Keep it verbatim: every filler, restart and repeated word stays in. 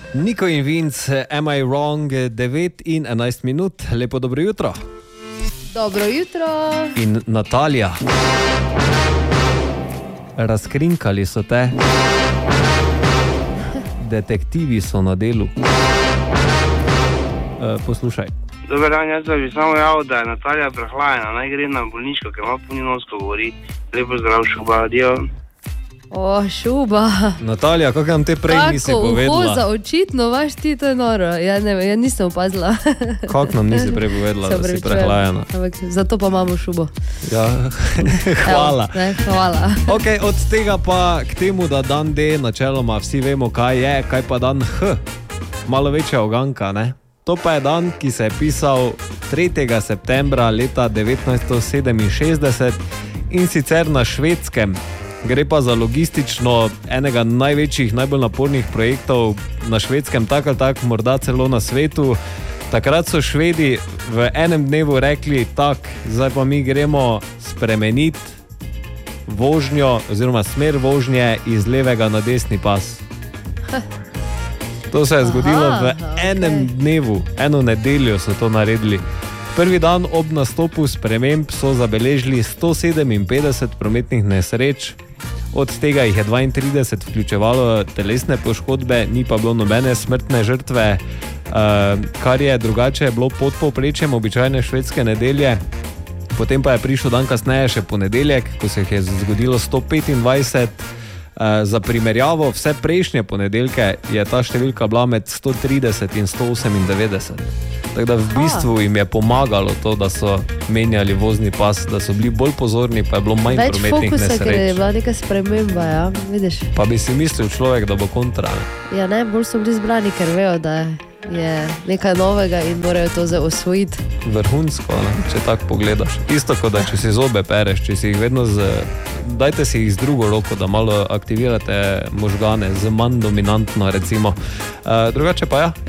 Niko in Vince, Am I Wrong, devet in enajst minut. Lepo dobro jutro. Dobro jutro. In Natalija. Razkrinkali so te. Detektivi so na delu. E, poslušaj. Dober dan, jaz bi samo javil, da je Natalija prehlajena. Naj gre na bolniško, ker ima puninosko govori. Lepo zdrav, Šuba, adijo. O, Šuba. Natalija, kako nam te prej Tako, nisi povedala? Tako, uhoza, očitno, vaš ti, to je noro. Ja, ne, ja nisem opazila. Kako nam nisi prej povedala, da si prehlajena? Zato pa imamo Šubo. Ja, hvala. Evo, ne, hvala. Ok, od tega pa k temu, da dan D, načeloma vsi vemo, kaj je, kaj pa dan H. Malo večja oganka, ne? To pa je dan, ki se je pisal tretjega septembra leta devetnajststo sedeminšestdeset in sicer na Švedskem. Gre pa za logistično enega največjih, najbolj napornih projektov na Švedskem, tak ali tak, morda celo na svetu. Takrat so Švedi v enem dnevu rekli, tak, zdaj pa mi gremo spremeniti vožnjo oziroma smer vožnje iz levega na desni pas. To se je zgodilo Aha, v enem okay. dnevu, eno nedeljo so to naredili. Prvi dan ob nastopu sprememb so zabeležili sto sedeminpetdeset prometnih nesreč, od tega jih je dvaintrideset vključevalo telesne poškodbe, ni pa bilo nobene smrtne žrtve, kar je drugače bilo pod povprečjem običajne švedske nedelje. Potem pa je prišel dan kasneje še ponedeljek, ko se jih je zgodilo sto petindvajset. Za primerjavo, vse prejšnje ponedeljke je ta številka bila med sto trideset in sto osemindevetdeset. Tako da v bistvu jim je pomagalo to, da so menjali vozni pas, da so bili bolj pozorni, pa je bilo manj Več prometnih fokusa, nesreč. Več fokusa, ker je bila neka sprememba, ja, vidiš. Pa bi si mislil človek, da bo kontra. Ne? Ja, ne, bolj so bili zbrani, ker vejo, da je nekaj novega in morajo to zdaj osvojiti. Vrhunsko, ne? Če tako pogledaš. Isto kot da če si zobe pereš, če si jih vedno z... Dajte si jih z drugo roko, da malo aktivirate možgane, z manj dominantno recimo. Uh, drugače pa ja,